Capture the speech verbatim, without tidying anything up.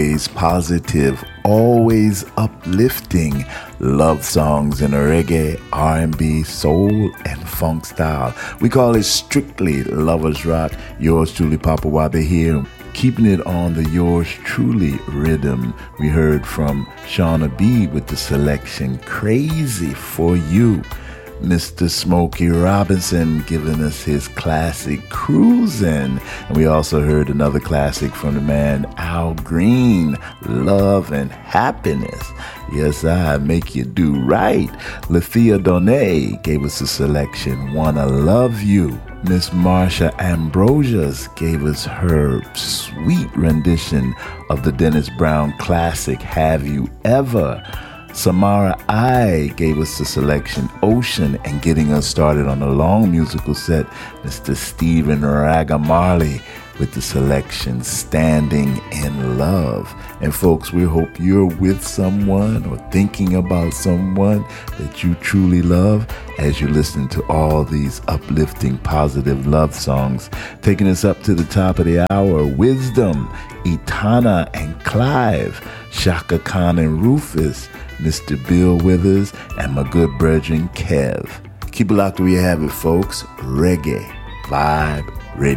always positive, always uplifting love songs in a reggae, R and B, soul, and funk style. We call it strictly Lovers Rock. Yours truly, Papa Wabe here, keeping it on the yours truly rhythm. We heard from Shauna B with the selection Crazy for You. Mister Smokey Robinson giving us his classic Cruisin'. And we also heard another classic from the man Al Green, Love and Happiness. Yes, I make you do right. Lethea Donet gave us a selection, Wanna Love You. Miss Marsha Ambrosius gave us her sweet rendition of the Dennis Brown classic, Have You Ever? Samara I gave us the selection Ocean, and getting us started on a long musical set, Mister Stephen Ragamarley with the selection Standing in Love. And folks, we hope you're with someone or thinking about someone that you truly love as you listen to all these uplifting, positive love songs. Taking us up to the top of the hour, Wisdom, Etana and Clive, Shaka Khan and Rufus, Mister Bill Withers, and my good brethren Kev. Keep it locked where you have it, folks. Reggae Vibe